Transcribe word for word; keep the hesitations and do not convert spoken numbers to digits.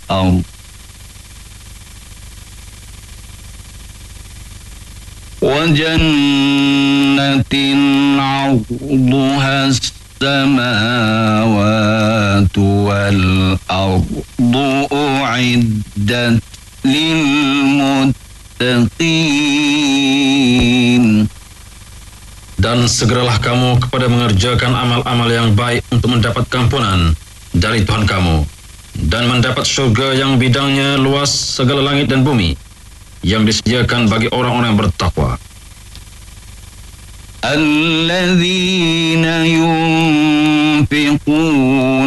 الأرض وجنة عرضها السماوات والأرض أعدت للمتقين. Dan segeralah kamu kepada mengerjakan amal-amal yang baik untuk mendapat kampunan dari Tuhan kamu dan mendapat syurga yang bidangnya luas segala langit dan bumi yang disediakan bagi orang-orang yang bertakwa. الذين ينفقون